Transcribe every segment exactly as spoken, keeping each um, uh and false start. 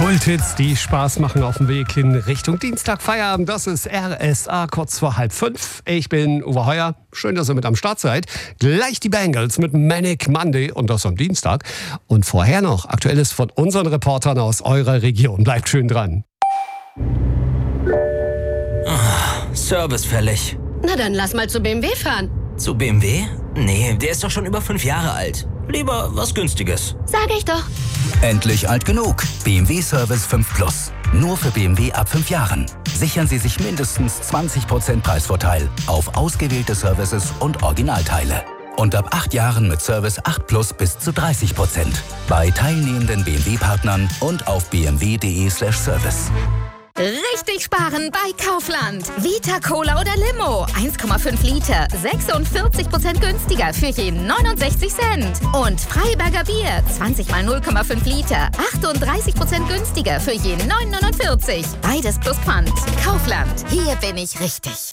Kulthits, die Spaß machen auf dem Weg in Richtung Dienstag Feierabend. Das ist R S A kurz vor halb fünf. Ich bin Uwe Heuer. Schön, dass ihr mit am Start seid. Gleich die Bengals mit Manic Monday und das am Dienstag. Und vorher noch Aktuelles von unseren Reportern aus eurer Region. Bleibt schön dran. Oh, Service fällig. Na dann lass mal zu B M W fahren. Zu B M W? Nee, der ist doch schon über fünf Jahre alt. Lieber was Günstiges. Sag ich doch. Endlich alt genug. B M W Service fünf Plus. Nur für B M W ab fünf Jahren. Sichern Sie sich mindestens zwanzig Prozent Preisvorteil auf ausgewählte Services und Originalteile. Und ab acht Jahren mit Service acht Plus bis zu dreißig Prozent. Bei teilnehmenden B M W-Partnern und auf b m w punkt d e slash service. Richtig sparen bei Kaufland. Vita Cola oder Limo. eins Komma fünf Liter. sechsundvierzig Prozent günstiger für jeden neunundsechzig Cent. Und Freiberger Bier. zwanzig mal null Komma fünf Liter. achtunddreißig Prozent günstiger für jeden neun neunundvierzig. Beides plus Pfand. Kaufland. Hier bin ich richtig.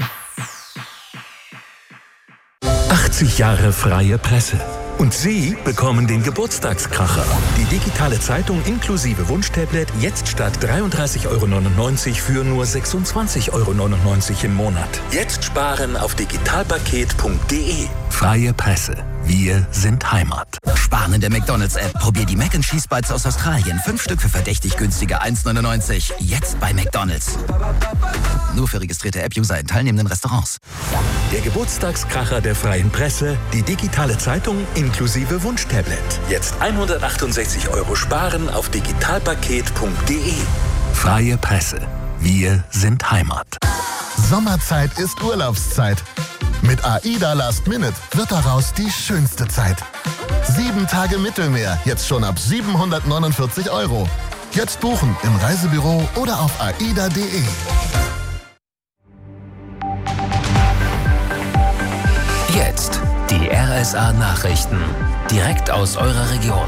achtzig Jahre freie Presse. Und Sie bekommen den Geburtstagskracher. Die digitale Zeitung inklusive Wunschtablet jetzt statt dreiunddreißig Euro neunundneunzig für nur sechsundzwanzig Euro neunundneunzig im Monat. Jetzt sparen auf digitalpaket punkt d e. Freie Presse. Wir sind Heimat. Sparen in der McDonalds-App. Probier die Mac and Cheese Bites aus Australien. Fünf Stück für verdächtig günstiger eins neunundneunzig. Jetzt bei McDonalds. Nur für registrierte App-User in teilnehmenden Restaurants. Der Geburtstagskracher der freien Presse. Die digitale Zeitung inklusive Wunschtablet. Jetzt hundertachtundsechzig Euro sparen auf digitalpaket punkt d e. Freie Presse. Wir sind Heimat. Sommerzeit ist Urlaubszeit. Mit AIDA Last Minute wird daraus die schönste Zeit. Sieben Tage Mittelmeer, jetzt schon ab siebenhundertneunundvierzig Euro. Jetzt buchen im Reisebüro oder auf aida punkt d e. Jetzt die R S A-Nachrichten. Direkt aus eurer Region.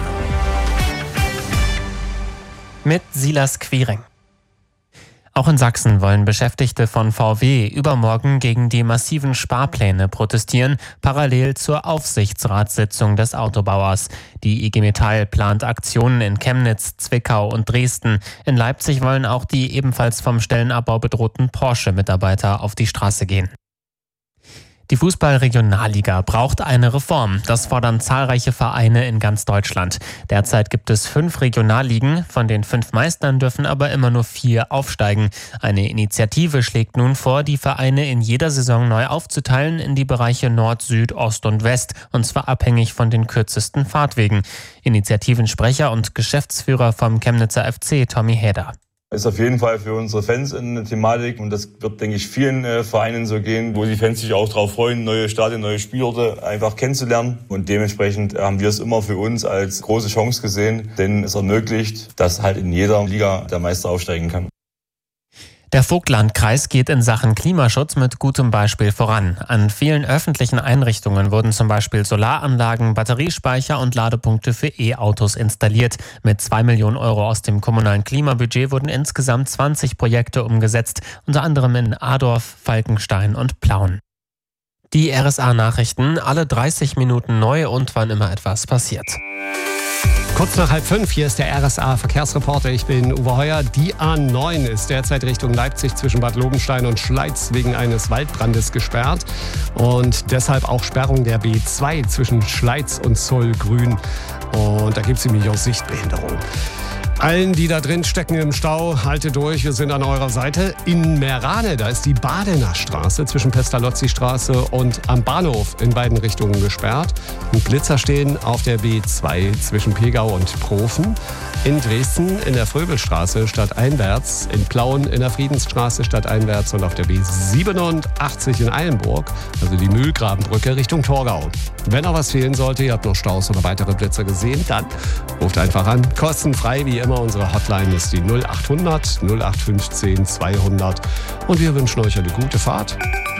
Mit Silas Quiring. Auch in Sachsen wollen Beschäftigte von V W übermorgen gegen die massiven Sparpläne protestieren, parallel zur Aufsichtsratssitzung des Autobauers. Die I G Metall plant Aktionen in Chemnitz, Zwickau und Dresden. In Leipzig wollen auch die ebenfalls vom Stellenabbau bedrohten Porsche-Mitarbeiter auf die Straße gehen. Die Fußball-Regionalliga braucht eine Reform. Das fordern zahlreiche Vereine in ganz Deutschland. Derzeit gibt es fünf Regionalligen. Von den fünf Meistern dürfen aber immer nur vier aufsteigen. Eine Initiative schlägt nun vor, die Vereine in jeder Saison neu aufzuteilen in die Bereiche Nord, Süd, Ost und West. Und zwar abhängig von den kürzesten Fahrtwegen. Initiativensprecher und Geschäftsführer vom Chemnitzer F C, Tommy Häder. Ist auf jeden Fall für unsere Fans eine Thematik und das wird, denke ich, vielen äh, Vereinen so gehen, wo die Fans sich auch darauf freuen, neue Stadien, neue Spielorte einfach kennenzulernen. Und dementsprechend haben wir es immer für uns als große Chance gesehen, denn es ermöglicht, dass halt in jeder Liga der Meister aufsteigen kann. Der Vogtlandkreis geht in Sachen Klimaschutz mit gutem Beispiel voran. An vielen öffentlichen Einrichtungen wurden zum Beispiel Solaranlagen, Batteriespeicher und Ladepunkte für E-Autos installiert. Mit zwei Millionen Euro aus dem kommunalen Klimabudget wurden insgesamt zwanzig Projekte umgesetzt, unter anderem in Adorf, Falkenstein und Plauen. Die R S A-Nachrichten, alle dreißig Minuten neu und wann immer etwas passiert. Kurz nach halb fünf, hier ist der R S A-Verkehrsreporter. Ich bin Uwe Heuer. Die A neun ist derzeit Richtung Leipzig zwischen Bad Lobenstein und Schleiz wegen eines Waldbrandes gesperrt. Und deshalb auch Sperrung der B zwei zwischen Schleiz und Zollgrün. Und da gibt es nämlich auch Sichtbehinderung. Allen, die da drin stecken im Stau, haltet durch, wir sind an eurer Seite. In Meerane, da ist die Badener Straße zwischen Pestalozzi-Straße und am Bahnhof in beiden Richtungen gesperrt. Und Blitzer stehen auf der B zwei zwischen Pegau und Profen. In Dresden in der Fröbelstraße stadteinwärts, in Plauen in der Friedensstraße stadteinwärts und auf der B siebenundachtzig in Eilenburg, also die Mühlgrabenbrücke Richtung Torgau. Wenn noch was fehlen sollte, ihr habt noch Staus oder weitere Blitzer gesehen, dann ruft einfach an. Kostenfrei wie immer. Unsere Hotline ist die null acht hundert null acht fünfzehn zweihundert und wir wünschen euch eine gute Fahrt.